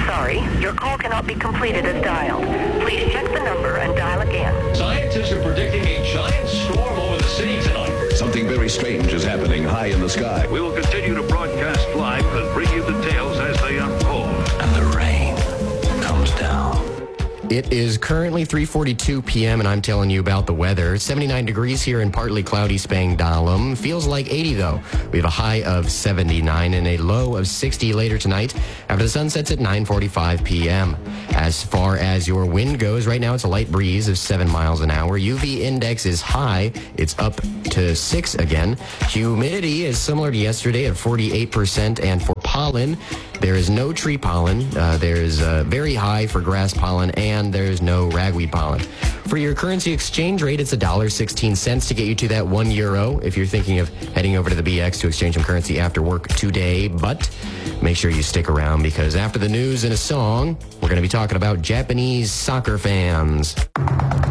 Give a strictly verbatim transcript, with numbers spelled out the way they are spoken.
sorry. Your call cannot be completed as dialed. Please check the number and dial again. Scientists are predicting a giant storm over the city tonight. Something very strange is happening high in the sky. We will continue to broadcast live and bring you details as they unfold. And the rain comes down. It is currently three forty-two p.m. and I'm telling you about the weather. seventy-nine degrees here in partly cloudy Spangdahlem. Feels like eighty though. We have a high of seventy-nine and a low of sixty later tonight after the sun sets at nine forty-five p.m. As far as your wind goes, right now it's a light breeze of seven miles an hour. U V index is high. It's up to six again. Humidity is similar to yesterday at forty-eight percent, and for pollen, there is no tree pollen. Uh, there is uh, very high for grass pollen, and there's no ragweed pollen. For your currency exchange rate, it's one dollar and sixteen cents to get you to that one euro if you're thinking of heading over to the B X to exchange some currency after work today. But make sure you stick around because after the news and a song, we're going to be talking about Japanese soccer fans.